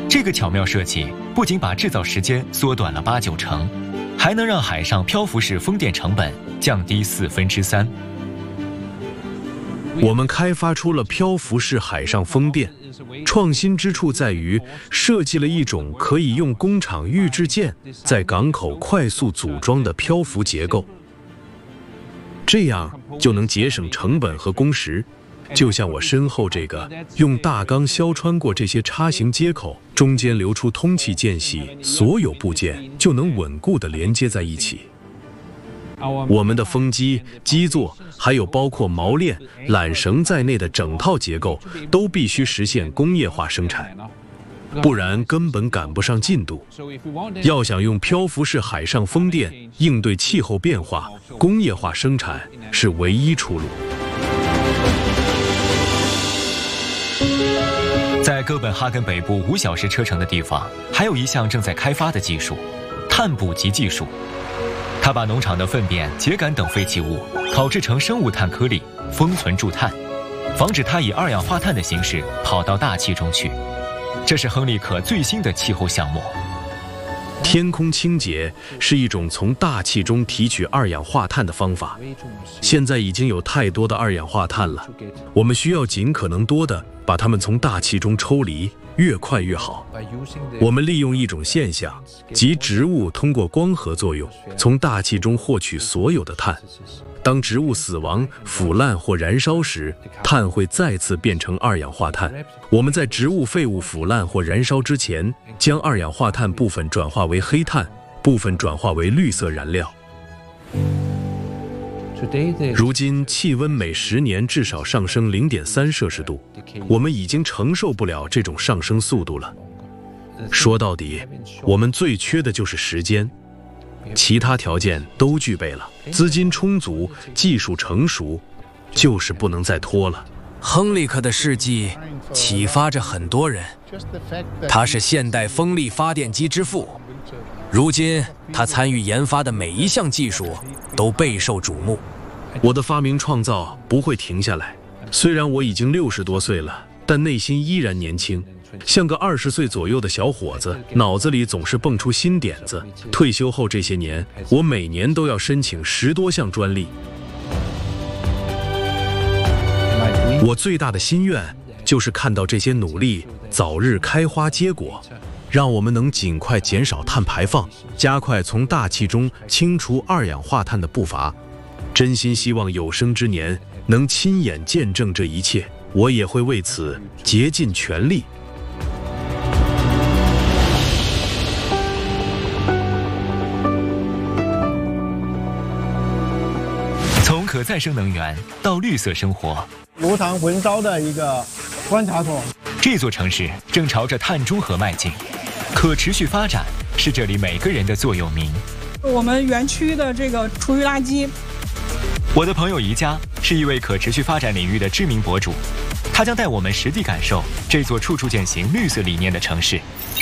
这个巧妙设计不仅把制造时间缩短了8、9成，还能让海上漂浮式风电成本降低3/4。 我们开发出了漂浮式海上风电，创新之处在于设计了一种可以用工厂预制件在港口快速组装的漂浮结构，这样就能节省成本和工时。就像我身后这个，用大钢削穿过这些插形接口，中间留出通气间隙，所有部件就能稳固地连接在一起。我们的风机、基座，还有包括锚链、缆绳在内的整套结构，都必须实现工业化生产，不然根本赶不上进度。要想用漂浮式海上风电应对气候变化，工业化生产是唯一出路。 在哥本哈根北部5小时车程的地方，还有一项正在开发的技术——碳捕集技术。它把农场的粪便、秸秆等废弃物烤制成生物碳颗粒，封存住碳，防止它以二氧化碳的形式跑到大气中去。这是亨利可最新的气候项目。 天空清洁是一种从大气中提取二氧化碳的方法。现在已经有太多的二氧化碳了，我们需要尽可能多的把它们从大气中抽离，越快越好。我们利用一种现象，即植物通过光合作用从大气中获取所有的碳。当植物死亡、腐烂或燃烧时，碳会再次变成二氧化碳。我们在植物废物腐烂或燃烧之前，将二氧化碳部分转化为黑碳，部分转化为绿色燃料。如今气温每10年至少上升0.3摄氏度，我们已经承受不了这种上升速度了。说到底，我们最缺的就是时间。其他条件都具备了，资金充足，技术成熟，就是不能再拖了。 亨利克的事迹启发着很多人，他是现代风力发电机之父。如今他参与研发的每一项技术都备受瞩目。 我的发明创造不会停下来，虽然我已经60多岁了，但内心依然年轻。像个20岁左右的小伙子，脑子里总是蹦出新点子。退休后这些年，我每年都要申请10多项专利。我最大的心愿就是看到这些努力早日开花结果，让我们能尽快减少碳排放，加快从大气中清除二氧化碳的步伐。真心希望有生之年能亲眼见证这一切，我也会为此竭尽全力。 从可再生能源到绿色生活， 如常焚烧的一个观察所。 这座城市正朝着碳中和迈进，可持续发展是这里每个人的座右铭。 我们园区的这个厨余垃圾。 我的朋友宜家是一位可持续发展领域的知名博主，他将带我们实地感受这座处处践行绿色理念的城市。